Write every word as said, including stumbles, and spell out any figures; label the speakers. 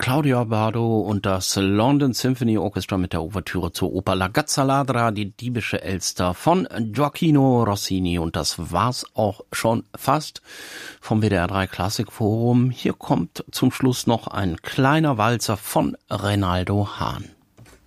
Speaker 1: Claudio Abbado und das London Symphony Orchestra mit der Ouvertüre zur Oper La Gazza Ladra, die diebische Elster von Gioacchino Rossini. Und das war's auch schon fast vom W D R drei Klassikforum. Hier kommt zum Schluss noch ein kleiner Walzer von Renaldo Hahn.